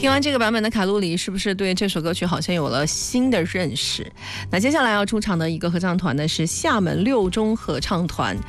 听完这个版本的卡路里，是不是对这首歌曲好像有了新的认识？那接下来要出场的一个合唱团呢，是厦门六中合唱团。